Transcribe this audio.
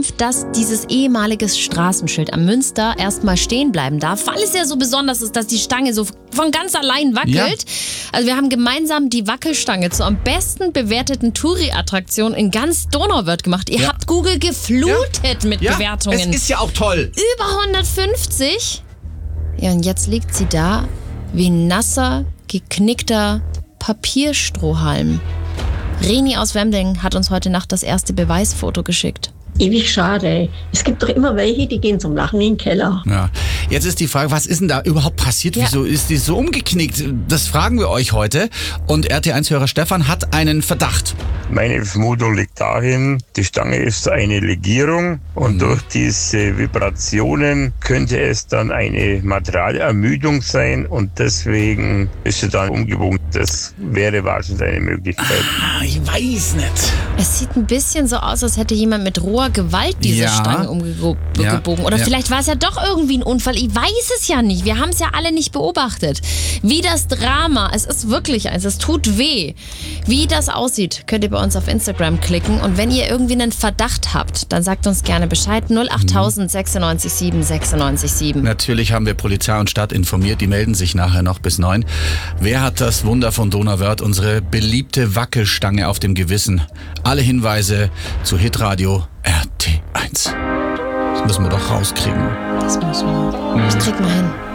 gekämpft, dass dieses ehemalige Straßenschild am Münster erstmal stehen bleiben darf, weil es ja so besonders ist, dass die Stange so von ganz allein wackelt. Ja. Also wir haben gemeinsam die Wackelstange zur am besten bewerteten Touri-Attraktion in ganz Donauwörth gemacht. Ihr habt Google geflutet mit Bewertungen. Es ist ja auch toll. Über 150. Ja, und jetzt liegt sie da wie ein nasser, geknickter Papierstrohhalm. Reni aus Wemding hat uns heute Nacht das erste Beweisfoto geschickt. Ewig schade. Es gibt doch immer welche, die gehen zum Lachen in den Keller. Ja. Jetzt ist die Frage, was ist denn da überhaupt passiert? Ja. Wieso ist die so umgeknickt? Das fragen wir euch heute. Und RT1-Hörer Stefan hat einen Verdacht. Meine Vermutung liegt dahin, die Stange ist eine Legierung und durch diese Vibrationen könnte es dann eine Materialermüdung sein und deswegen ist sie dann umgebogen. Das wäre wahrscheinlich eine Möglichkeit. Ich weiß nicht. Es sieht ein bisschen so aus, als hätte jemand mit roher Gewalt diese Stange umgebogen. Oder vielleicht war es ja doch irgendwie ein Unfall. Ich weiß es ja nicht. Wir haben es ja alle nicht beobachtet. Wie das Drama, es ist wirklich eins, es tut weh. Wie das aussieht, könnt ihr bei uns auf Instagram klicken. Und wenn ihr irgendwie einen Verdacht habt, dann sagt uns gerne Bescheid. 08000 96 7 96 7. Natürlich haben wir Polizei und Stadt informiert. Die melden sich nachher noch bis 9. Wer hat das Wunder von Donauwörth, unsere beliebte Wackelstange auf dem Gewissen? Alle Hinweise zu Hitradio RT1. Das müssen wir doch rauskriegen. Das müssen wir. Das kriegen wir hin.